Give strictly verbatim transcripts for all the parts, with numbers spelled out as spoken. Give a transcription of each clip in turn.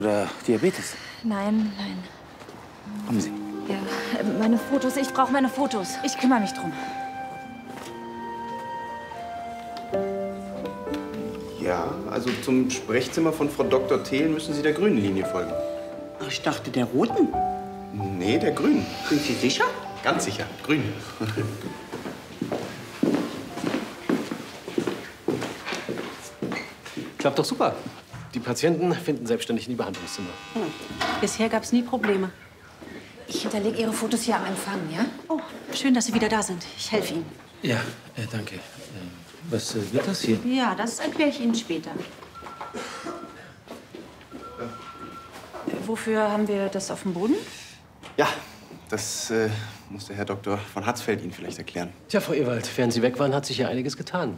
Oder Diabetes? Nein, nein. Kommen Sie. Ja, äh, meine Fotos. Ich brauche meine Fotos. Ich kümmere mich drum. Ja, also zum Sprechzimmer von Frau Doktor Thelen müssen Sie der grünen Linie folgen. Ach, ich dachte, der roten. Nee, der grünen. Sind Sie sicher? Ganz sicher, grün. Klappt doch super. Die Patienten finden selbstständig in die Behandlungszimmer. Hm. Bisher gab es nie Probleme. Ich hinterlege Ihre Fotos hier am Empfang, ja? Oh, schön, dass Sie wieder da sind. Ich helfe Ihnen. Ja, äh, danke. Äh, was äh, wird das hier? Ja, das erkläre ich Ihnen später. Wofür haben wir das auf dem Boden? Ja, das äh, muss der Herr Doktor von Hatzfeld Ihnen vielleicht erklären. Tja, Frau Ewald, während Sie weg waren, hat sich ja einiges getan.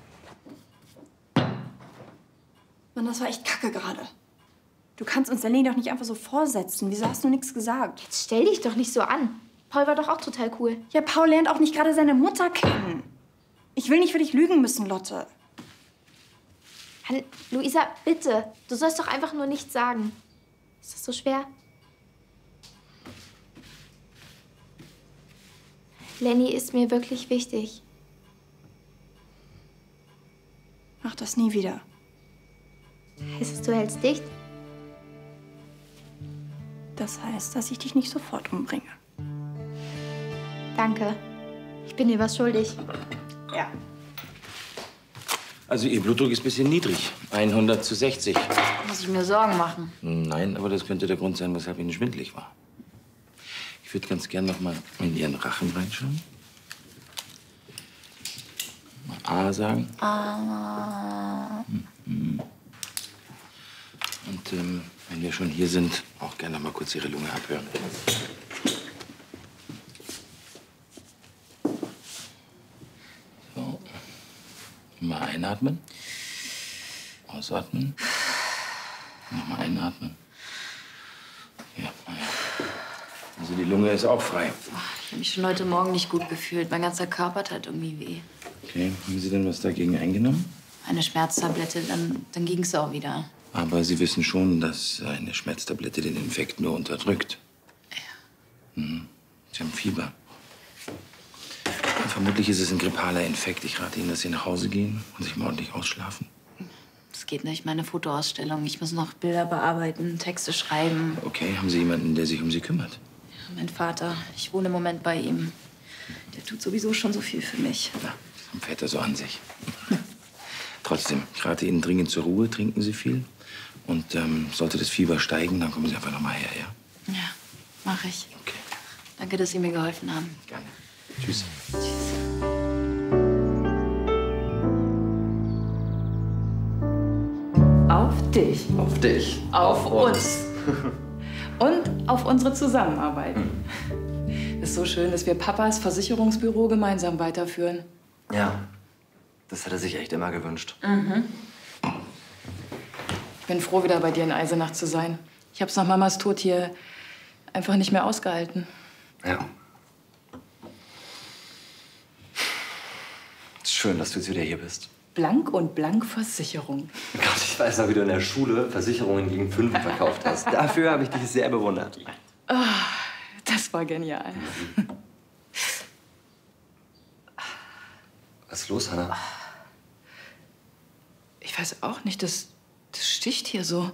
Mann, das war echt kacke gerade. Du kannst uns Lenny doch nicht einfach so vorsetzen. Wieso hast du nichts gesagt? Jetzt stell dich doch nicht so an. Paul war doch auch total cool. Ja, Paul lernt auch nicht gerade seine Mutter kennen. Ich will nicht für dich lügen müssen, Lotte. Han, Luisa, bitte. Du sollst doch einfach nur nichts sagen. Ist das so schwer? Lenny ist mir wirklich wichtig. Mach das nie wieder. Heißt es, du hältst dicht? Das heißt, dass ich dich nicht sofort umbringe. Danke. Ich bin dir was schuldig. Ja. Also Ihr Blutdruck ist ein bisschen niedrig. hundert zu sechzig. Muss ich mir Sorgen machen? Nein, aber das könnte der Grund sein, weshalb Ihnen schwindelig war. Ich würde ganz gern noch mal in Ihren Rachen reinschauen. Mal A sagen. Ah. Mhm. Und ähm, wenn wir schon hier sind, auch gerne noch mal kurz Ihre Lunge abhören. So. Mal einatmen. Ausatmen. Nochmal einatmen. Ja, ja. Also die Lunge ist auch frei. Ich habe mich schon heute Morgen nicht gut gefühlt. Mein ganzer Körper tat irgendwie weh. Okay, haben Sie denn was dagegen eingenommen? Eine Schmerztablette, dann, dann ging es auch wieder. Aber Sie wissen schon, dass eine Schmerztablette den Infekt nur unterdrückt. Ja. Mhm. Sie haben Fieber. Und vermutlich ist es ein grippaler Infekt. Ich rate Ihnen, dass Sie nach Hause gehen und sich mal ordentlich ausschlafen. Das geht nicht, meine Fotoausstellung. Ich muss noch Bilder bearbeiten, Texte schreiben. Okay, haben Sie jemanden, der sich um Sie kümmert? Ja, mein Vater. Ich wohne im Moment bei ihm. Der tut sowieso schon so viel für mich. Na, das haben Väter so an sich. Trotzdem, ich rate Ihnen dringend zur Ruhe. Trinken Sie viel. Und ähm, sollte das Fieber steigen, dann kommen Sie einfach noch mal her, ja? Ja, mache ich. Okay. Danke, dass Sie mir geholfen haben. Gerne. Tschüss. Tschüss. Auf dich. Auf dich. Auf, auf uns. Und auf unsere Zusammenarbeit. Es ist so schön, dass wir Papas Versicherungsbüro gemeinsam weiterführen. Ja, das hat er sich echt immer gewünscht. Mhm. Ich bin froh, wieder bei dir in Eisenach zu sein. Ich hab's nach Mamas Tod hier einfach nicht mehr ausgehalten. Ja. Es ist schön, dass du jetzt wieder hier bist. Blank und Blank Versicherung. Gott, ich weiß noch, wie du in der Schule Versicherungen gegen Fünfen verkauft hast. Dafür habe ich dich sehr bewundert. Oh, das war genial. Was ist los, Hannah? Ich weiß auch nicht, das, das sticht hier so.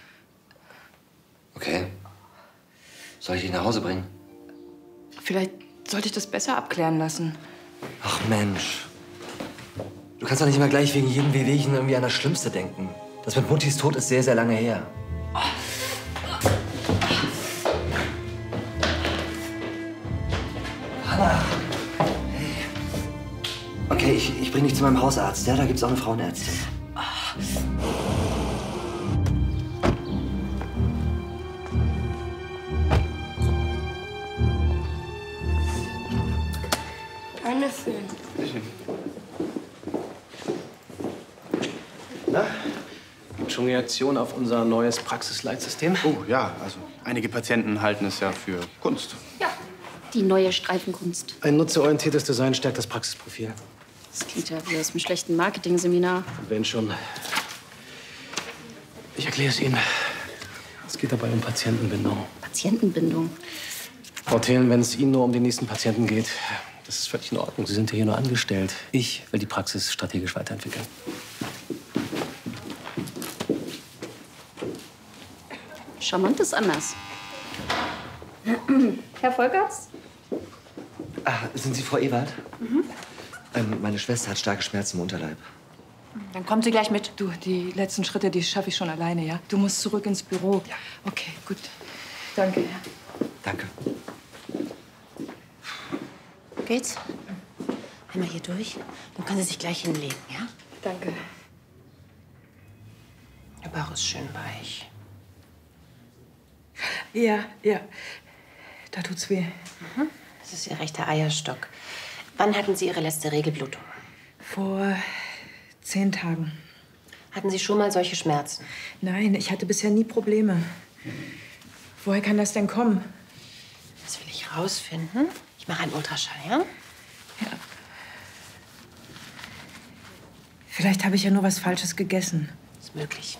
Okay. Soll ich dich nach Hause bringen? Vielleicht sollte ich das besser abklären lassen. Ach Mensch. Du kannst doch nicht immer gleich wegen jedem Wehwehchen irgendwie an das Schlimmste denken. Das mit Muttis Tod ist sehr, sehr lange her. Hannah! Hey. Okay, ich, ich bring dich zu meinem Hausarzt. Ja, da gibt's auch eine Frauenärztin. Eine Föhn. Na, gibt schon Reaktion auf unser neues Praxisleitsystem? Oh ja, also einige Patienten halten es ja für Kunst. Ja, die neue Streifenkunst. Ein nutzerorientiertes Design stärkt das Praxisprofil. Das klingt ja wie aus einem schlechten Marketing-Seminar. Und wenn schon. Ich erkläre es Ihnen. Es geht dabei um Patientenbindung. Patientenbindung. Frau Thelen, wenn es Ihnen nur um den nächsten Patienten geht, das ist völlig in Ordnung. Sie sind ja hier nur angestellt. Ich will die Praxis strategisch weiterentwickeln. Charmant ist anders. Herr Volkerts? Ah, sind Sie Frau Ewert? Mhm. Ähm, meine Schwester hat starke Schmerzen im Unterleib. Dann kommt sie gleich mit. Du, die letzten Schritte, die schaffe ich schon alleine, ja? Du musst zurück ins Büro. Ja. Okay, gut. Danke. Danke. Geht's? Einmal hier durch. Dann können Sie sich gleich hinlegen, ja? Danke. Der Bauch ist schön weich. Ja, ja. Da tut's weh. Mhm. Das ist Ihr rechter Eierstock. Wann hatten Sie Ihre letzte Regelblutung? Vor zehn Tagen. Hatten Sie schon mal solche Schmerzen? Nein, ich hatte bisher nie Probleme. Woher kann das denn kommen? Das will ich rausfinden. Ich mache einen Ultraschall, ja? Ja. Vielleicht habe ich ja nur was Falsches gegessen. Ist möglich.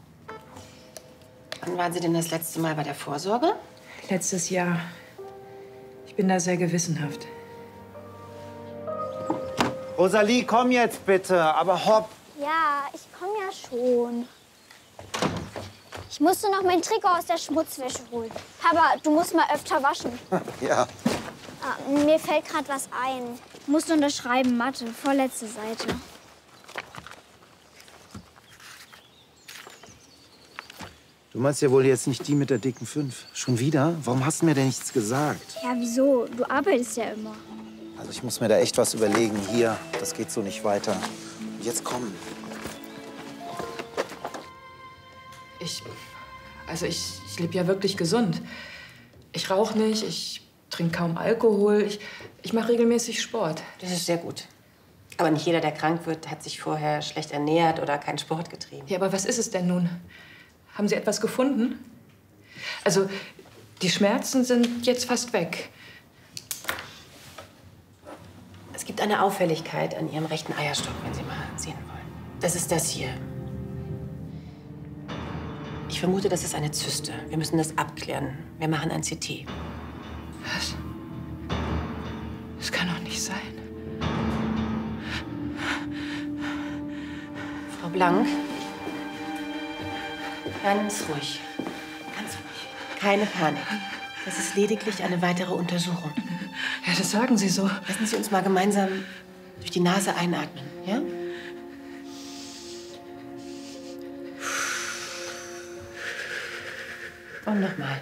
Wann waren Sie denn das letzte Mal bei der Vorsorge? Letztes Jahr. Ich bin da sehr gewissenhaft. Rosalie, komm jetzt bitte, aber hopp. Ja, ich komme ja schon. Ich musste noch mein Trikot aus der Schmutzwäsche holen. Papa, du musst mal öfter waschen. Ja. Ah, mir fällt gerade was ein. Ich muss unterschreiben, Mathe, vorletzte Seite. Du meinst ja wohl jetzt nicht die mit der dicken Fünf? Schon wieder? Warum hast du mir denn nichts gesagt? Ja, wieso? Du arbeitest ja immer. Also ich muss mir da echt was überlegen. Hier, das geht so nicht weiter. Und jetzt komm. Ich, also ich, ich lebe ja wirklich gesund. Ich rauche nicht, ich trinke kaum Alkohol, ich, ich mache regelmäßig Sport. Das ist sehr gut. Aber nicht jeder, der krank wird, hat sich vorher schlecht ernährt oder keinen Sport getrieben. Ja, aber was ist es denn nun? Haben Sie etwas gefunden? Also, die Schmerzen sind jetzt fast weg. Es gibt eine Auffälligkeit an Ihrem rechten Eierstock, wenn Sie mal sehen wollen. Das ist das hier. Ich vermute, das ist eine Zyste. Wir müssen das abklären. Wir machen ein C T. Was? Das kann doch nicht sein. Frau Blank, ganz ruhig. Ganz ruhig. Keine Panik. Das ist lediglich eine weitere Untersuchung. Ja, das sagen Sie so. Lassen Sie uns mal gemeinsam durch die Nase einatmen, ja? Und nochmal.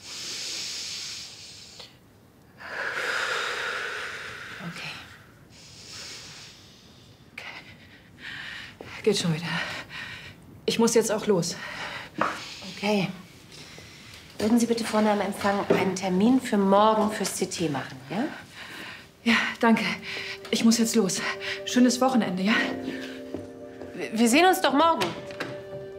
Okay. Geht schon wieder. Ich muss jetzt auch los. Okay. Würden Sie bitte vorne am Empfang einen Termin für morgen fürs C T machen, ja? Ja, danke. Ich muss jetzt los. Schönes Wochenende, ja? Wir sehen uns doch morgen.